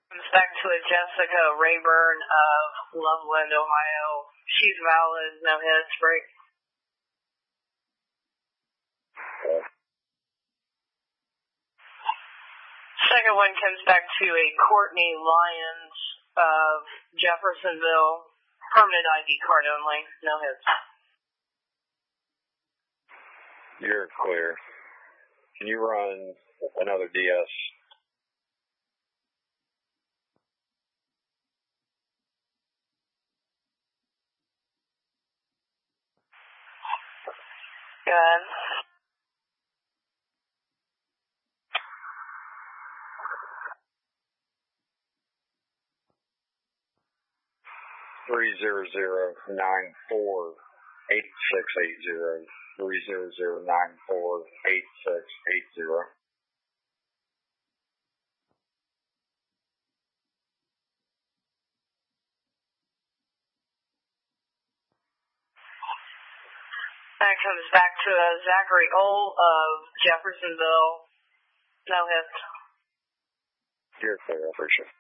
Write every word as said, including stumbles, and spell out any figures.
Comes back to a Jessica Rayburn of Loveland, Ohio. She's valid, no hits, break. Okay. Second one comes back to a Courtney Lyons of Jeffersonville. Permanent I D card only, no hits. You're clear. Can you run another D S? Good. Three zero zero nine four eight six eight zero. Three zero zero nine four eight six eight zero. That comes back to a Zachary Ole of Jeffersonville. No hits. You're clear, I appreciate it.